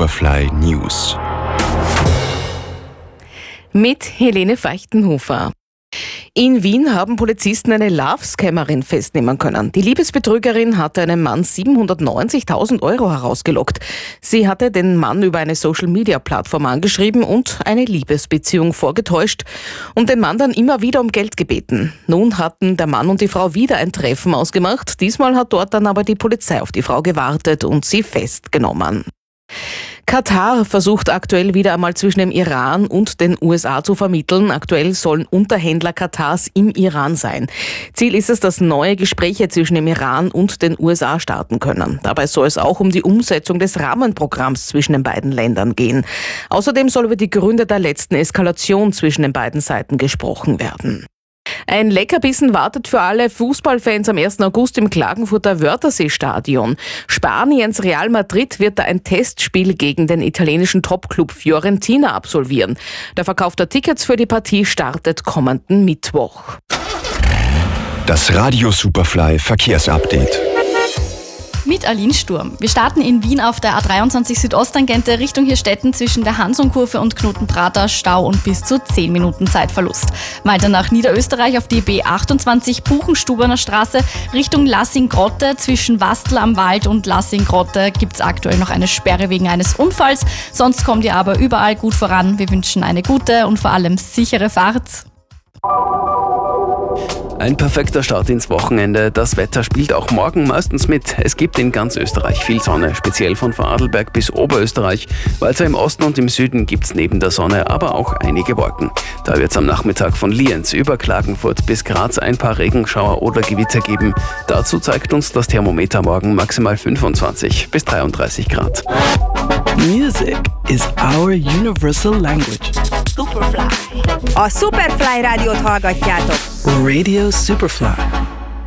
Superfly News. Mit Helene Feichtenhofer. In Wien haben Polizisten eine Love-Scammerin festnehmen können. Die Liebesbetrügerin hatte einem Mann 790.000 € herausgelockt. Sie hatte den Mann über eine Social-Media-Plattform angeschrieben und eine Liebesbeziehung vorgetäuscht und den Mann dann immer wieder um Geld gebeten. Nun hatten der Mann und die Frau wieder ein Treffen ausgemacht. Diesmal hat dort dann aber die Polizei auf die Frau gewartet und sie festgenommen. Katar versucht aktuell wieder einmal zwischen dem Iran und den USA zu vermitteln. Aktuell sollen Unterhändler Katars im Iran sein. Ziel ist es, dass neue Gespräche zwischen dem Iran und den USA starten können. Dabei soll es auch um die Umsetzung des Rahmenprogramms zwischen den beiden Ländern gehen. Außerdem soll über die Gründe der letzten Eskalation zwischen den beiden Seiten gesprochen werden. Ein Leckerbissen wartet für alle Fußballfans am 1. August im Klagenfurter Wörthersee-Stadion. Spaniens Real Madrid wird da ein Testspiel gegen den italienischen Topclub Fiorentina absolvieren. Der Verkauf der Tickets für die Partie startet kommenden Mittwoch. Das Radio Superfly Verkehrsupdate. Mit Aline Sturm. Wir starten in Wien auf der A23 Südosttangente Richtung Hirstetten zwischen der Hansonkurve und Knotenprater, Stau und bis zu 10 Minuten Zeitverlust. Weiter nach Niederösterreich auf die B28 Buchenstuberner Straße Richtung Lassing-Grotte. Zwischen Wastl am Wald und Lassing-Grotte gibt es aktuell noch eine Sperre wegen eines Unfalls. Sonst kommt ihr aber überall gut voran. Wir wünschen eine gute und vor allem sichere Fahrt. Ein perfekter Start ins Wochenende. Das Wetter spielt auch morgen meistens mit. Es gibt in ganz Österreich viel Sonne, speziell von Vorarlberg bis Oberösterreich. Weiter im Osten und im Süden gibt's neben der Sonne aber auch einige Wolken. Da wird's am Nachmittag von Lienz über Klagenfurt bis Graz ein paar Regenschauer oder Gewitter geben. Dazu zeigt uns das Thermometer morgen maximal 25 bis 33 Grad. Music is our universal language. Superfly. A Superfly rádiót hallgatjátok. Radio Superfly.